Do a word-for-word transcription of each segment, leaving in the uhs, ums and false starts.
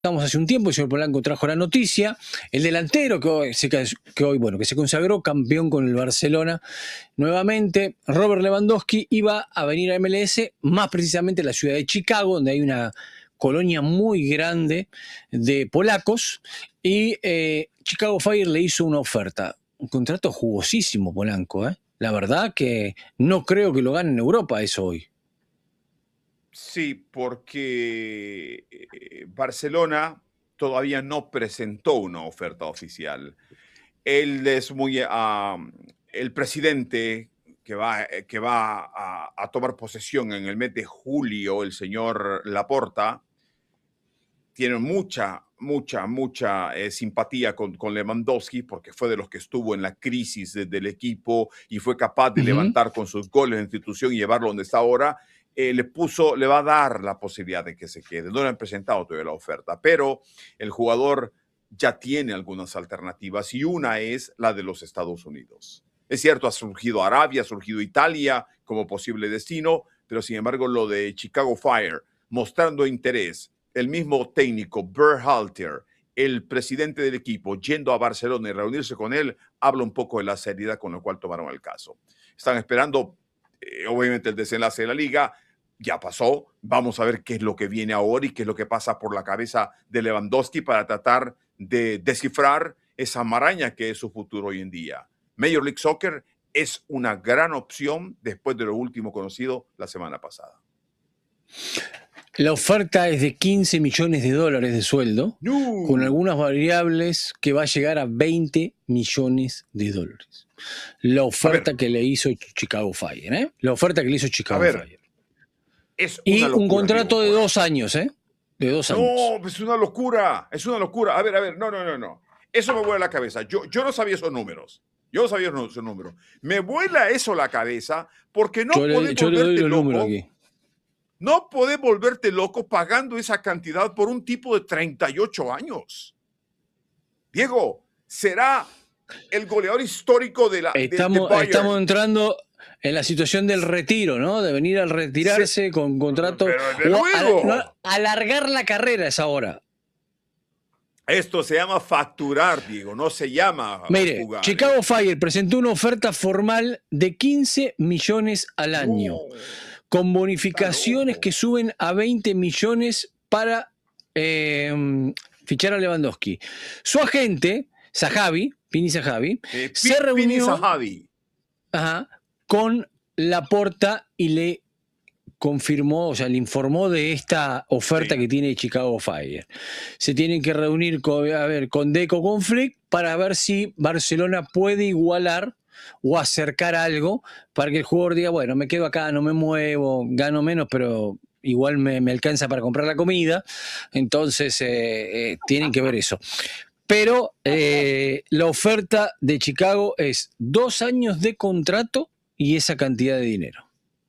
Estamos hace un tiempo, el señor Polanco trajo la noticia, el delantero que hoy, se, que hoy bueno, que se consagró campeón con el Barcelona nuevamente, Robert Lewandowski, iba a venir a M L S, más precisamente a la ciudad de Chicago, donde hay una colonia muy grande de polacos, y eh, Chicago Fire le hizo una oferta, un contrato jugosísimo, Polanco, ¿eh? La verdad que no creo que lo gane en Europa eso hoy. Sí, porque eh, Barcelona todavía no presentó una oferta oficial. Él es muy... Uh, el presidente que va, que va a, a tomar posesión en el mes de julio, el señor Laporta, tiene mucha, mucha, mucha eh, simpatía con, con Lewandowski porque fue de los que estuvo en la crisis de, del equipo y fue capaz de uh-huh. levantar con sus goles la institución y llevarlo donde está ahora. Eh, le puso, le va a dar la posibilidad de que se quede. No le han presentado todavía la oferta, pero el jugador ya tiene algunas alternativas y una es la de los Estados Unidos. Es cierto, ha surgido Arabia, ha surgido Italia como posible destino, pero sin embargo lo de Chicago Fire, mostrando interés, el mismo técnico, Berhalter, el presidente del equipo, yendo a Barcelona y reunirse con él, habla un poco de la seriedad con la cual tomaron el caso. Están esperando Eh, obviamente el desenlace de la liga ya pasó, vamos a ver qué es lo que viene ahora y qué es lo que pasa por la cabeza de Lewandowski para tratar de descifrar esa maraña que es su futuro hoy en día. Major League Soccer es una gran opción después de lo último conocido la semana pasada. La oferta es de quince millones de dólares de sueldo, no. con algunas variables que va a llegar a veinte millones de dólares. La oferta que le hizo Chicago Fire, ¿eh? La oferta que le hizo Chicago ver, Fire. Es y una locura, un contrato amigo, de dos años, ¿eh? De dos no, años. No, es una locura, es una locura. A ver, a ver, no, no, no, no. Eso me vuela la cabeza. Yo, yo no sabía esos números. Yo no sabía esos números. Me vuela eso la cabeza porque no yo podés le, yo volverte le doy loco. Aquí. No podés volverte loco pagando esa cantidad por un tipo de treinta y ocho años. Diego, será el goleador histórico de la estamos, de, de estamos entrando en la situación del retiro, ¿no? De venir al retirarse sí. con contrato Pero o al, no, alargar la carrera es ahora. Esto se llama facturar, Diego, no se llama Mire, jugar. Chicago ¿eh? Fire presentó una oferta formal de quince millones al año, no. con bonificaciones que suben a veinte millones para eh, fichar a Lewandowski. Su agente, Zahavi, Pini Zahavi, eh, se reunió Pini Zahavi. Ajá, con Laporta y le confirmó, o sea, le informó de esta oferta sí. que tiene Chicago Fire. Se tienen que reunir con, a ver, con Deco, con Flick, para ver si Barcelona puede igualar o acercar algo para que el jugador diga, bueno, me quedo acá, no me muevo, gano menos, pero igual me, me alcanza para comprar la comida. Entonces, eh, eh, tienen que ver eso. Pero eh, la oferta de Chicago es dos años de contrato y esa cantidad de dinero.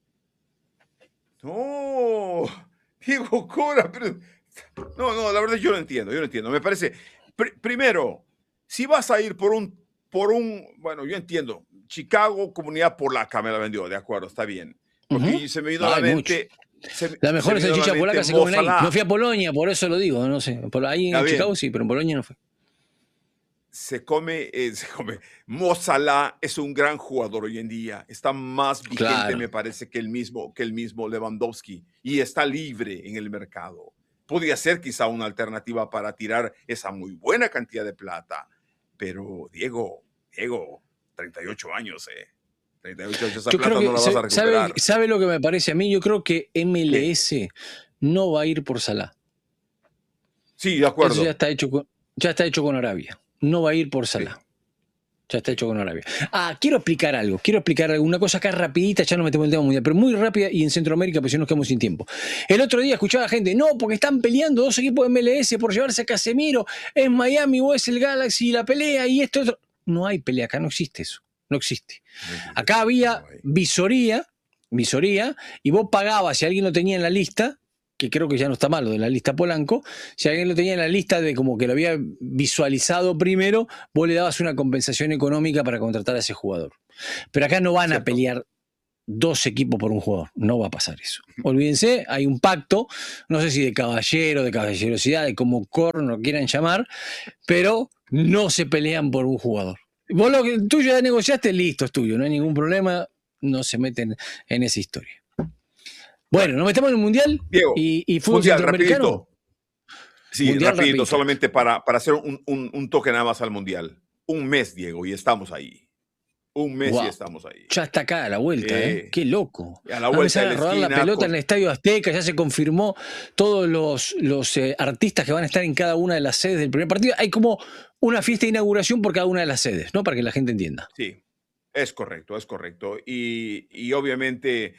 No, Diego Cora, pero no, no, la verdad yo no entiendo, yo no entiendo. Me parece, pr primero, si vas a ir por un, por un, bueno, yo entiendo, Chicago, comunidad polaca me la vendió, de acuerdo, está bien. Porque uh-huh. se me vino a la mente. Se, la mejor salchicha polaca se come ahí. No fui a Polonia, por eso lo digo, no sé. Por ahí en Chicago bien. sí, pero en Polonia no fue. Se come, eh, se come. Mo Salah es un gran jugador hoy en día. Está más vigente, claro. me parece, que el mismo, que el mismo Lewandowski. Y está libre en el mercado. Podría ser quizá una alternativa para tirar esa muy buena cantidad de plata. Pero, Diego, Diego, treinta y ocho años, ¿eh? treinta y ocho años, esa Yo plata creo que, no la vas a recuperar. ¿sabe, ¿Sabe lo que me parece a mí? Yo creo que M L S ¿Qué? no va a ir por Salah. Sí, de acuerdo. Eso ya está hecho con, ya está hecho con Arabia. No va a ir por Salah. Sí. Ya está hecho con Arabia. Ah, quiero explicar algo. Quiero explicar alguna cosa acá rapidita. Ya no metemos el tema mundial, pero muy rápida y en Centroamérica, porque si no nos quedamos sin tiempo. El otro día escuchaba gente, no, porque están peleando dos equipos de M L S por llevarse a Casemiro. Es Miami o es el Galaxy la pelea y esto, esto. No hay pelea acá, no existe eso. No existe. Acá había visoría, visoría, y vos pagabas si alguien lo tenía en la lista, que creo que ya no está mal lo de la lista Polanco, si alguien lo tenía en la lista de como que lo había visualizado primero, vos le dabas una compensación económica para contratar a ese jugador. Pero acá no van ¿Cierto? a pelear dos equipos por un jugador. No va a pasar eso. Olvídense, hay un pacto, no sé si de caballero, de caballerosidad, de como corno quieran llamar, pero no se pelean por un jugador. Vos lo que tú ya negociaste, listo, es tuyo, no hay ningún problema, no se meten en esa historia. Bueno, nos metemos en el Mundial Diego, y, y fútbol mundial, centroamericano. Rapidito. Sí, Mundial rapidito, rapidito. solamente para, para hacer un, un, un toque nada más al Mundial. Un mes, Diego, y estamos ahí. Un mes Wow. y estamos ahí. Ya está acá a la vuelta, ¿eh? Eh, Qué loco. a la Va a vuelta empezar de a la rodar la esquina, pelota con- en el Estadio Azteca, ya se confirmó todos los, los eh, artistas que van a estar en cada una de las sedes del primer partido. Hay como una fiesta de inauguración por cada una de las sedes, ¿no? Para que la gente entienda. Sí, es correcto, es correcto. Y, y obviamente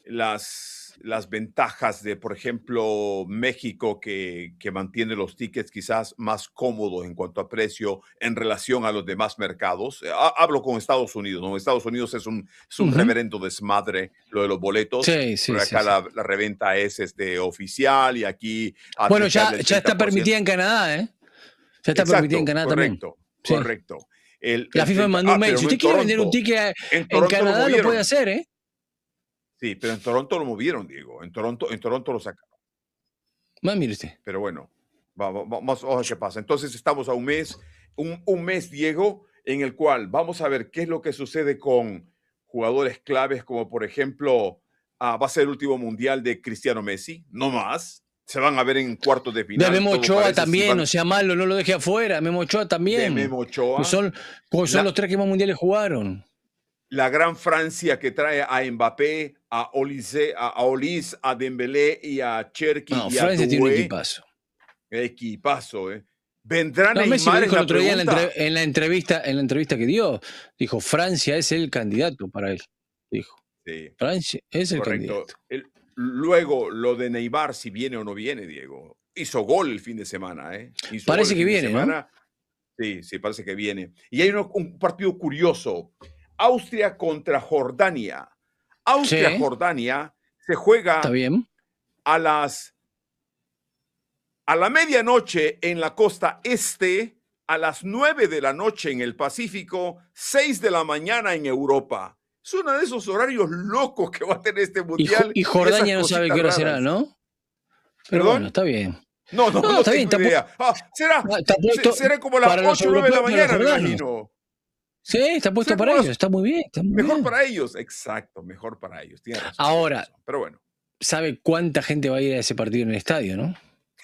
las, las ventajas de, por ejemplo, México, que, que mantiene los tickets quizás más cómodos en cuanto a precio en relación a los demás mercados. Ha- Hablo con Estados Unidos, ¿no? Estados Unidos es un, es un Ujú. reverendo desmadre lo de los boletos. Sí, sí, Pero sí, acá sí. La, la reventa es este, oficial y aquí... Bueno, ya, aplicarle el ya está treinta por ciento. permitida en Canadá, ¿eh? Ya está Exacto, permitida en Canadá correcto, también. Sí. correcto. El, La el FIFA me treinta mandó un ah, mail. pero Si no usted en quiere vender un Toronto. ticket En en Toronto lo Canadá, lo movieron. puede hacer, ¿eh? Sí, pero en Toronto lo movieron, Diego. En Toronto, en Toronto lo sacaron. Más mire usted. Pero bueno, vamos, vamos a ver qué pasa. Entonces estamos a un mes, un, un mes, Diego, en el cual vamos a ver qué es lo que sucede con jugadores claves, como por ejemplo, ah, va a ser el último mundial de Cristiano Messi, no más. Se van a ver en cuartos de De final. Memo todo Ochoa parece, si también, van- no sea malo, no lo deje afuera. Memo Ochoa de también. Memo Ochoa. Son, son La- los tres que más mundiales jugaron. La gran Francia que trae a Mbappé, a Olise, a, a Olis, a Dembélé y a Cherki No, y a Francia tiene un Doué. equipazo. Equipazo, ¿eh? ¿Vendrá No, Messi lo Neymar? dijo Es el la otro día en la, pregunta. entre- en la entrevista, en la entrevista que dio. Dijo, Francia es el candidato para él. Dijo, Sí, Francia es el correcto. candidato. El- luego, lo de Neymar, si viene o no viene, Diego. Hizo gol el fin de semana, ¿eh? Hizo Parece gol el que fin de viene, ¿no? semana. Sí, sí, parece que viene. Y hay uno- un partido curioso. Austria contra Jordania. Austria-Jordania se juega ¿Está bien? a las a la medianoche en la costa este, a las nueve de la noche en el Pacífico, seis de la mañana en Europa. Es uno de esos horarios locos que va a tener este Y, Jo- mundial. y Jordania esas no sabe cositas qué hora será, raras. ¿no? Pero ¿Perdón? bueno, está bien. No, no, No, no, está bien, tengo está idea. Ah, será, Ah, está puesto será como las para los ocho o nueve de la europeos y para mañana, los me jordanos. imagino. Sí, está puesto Será para como ellos. las- Está muy bien. Está muy Mejor bien. para ellos. Exacto, mejor para ellos. Tiene razón, Ahora- tiene razón. Pero bueno. ¿Sabe cuánta gente va a ir a ese partido en el estadio, no?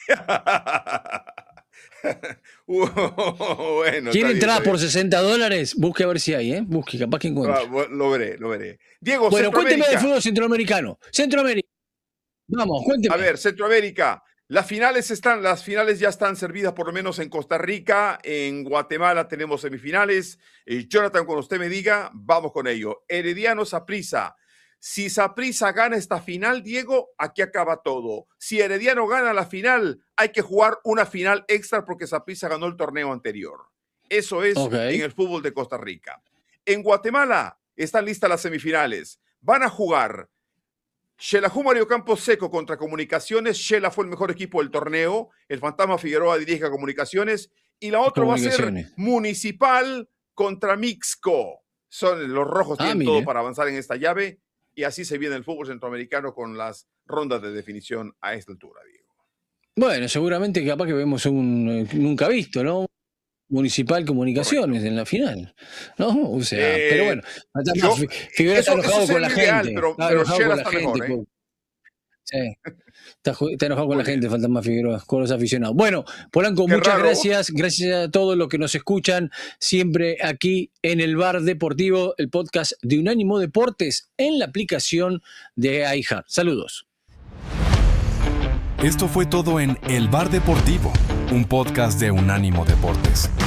Bueno, ¿Quiere está bien, entradas está por bien. sesenta dólares? Busque a ver si hay, ¿eh? Busque, capaz que encuentre. Ah, bueno, lo veré, lo veré. Diego, Bueno, cuénteme del Centroamérica. fútbol centroamericano. Centroamérica. Vamos, cuénteme. A ver, Centroamérica. Las finales están, las finales ya están servidas por lo menos en Costa Rica, en Guatemala tenemos semifinales. Eh, Jonathan, cuando usted me diga, vamos con ello. Herediano Saprissa. Si Saprissa gana esta final, Diego, aquí acaba todo. Si Herediano gana la final, hay que jugar una final extra porque Saprissa ganó el torneo anterior. Eso es Ok. en el fútbol de Costa Rica. En Guatemala están listas las semifinales. Van a jugar Xelajú Mario Campos Seco contra Comunicaciones. Xela fue el mejor equipo del torneo. El Fantasma Figueroa dirige a Comunicaciones. Y la otra va a ser Comunicaciones. Municipal contra Mixco. Son, los rojos Ah, tienen mire. todo para avanzar en esta llave. Y así se viene el fútbol centroamericano con las rondas de definición a esta altura, Diego. Bueno, seguramente capaz que vemos un eh, nunca visto, ¿no? Municipal Comunicaciones en la final, ¿no? O sea, Eh, pero bueno, está yo- más- Figueroa está eso- enojado eso con la sería ideal, gente. pero- está pero enojado Xela con la está gente. mejor, ¿eh? con- Sí. Está, ju- está enojado con Muy la gente, bien. Fantasma Figueroa, con los aficionados. Bueno, Polanco, Qué muchas raro. gracias. Gracias a todos los que nos escuchan siempre aquí en el Bar Deportivo, el podcast de Unánimo Deportes en la aplicación de iHeart. Saludos. Esto fue todo en El Bar Deportivo, un podcast de Unánimo Deportes.